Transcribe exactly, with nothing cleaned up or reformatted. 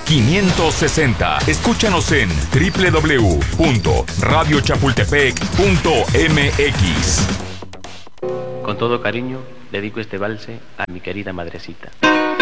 quinientos sesenta. Escúchanos en doble u doble u doble u punto radio chapultepec punto m x. Con todo cariño, dedico este valse a mi querida madrecita.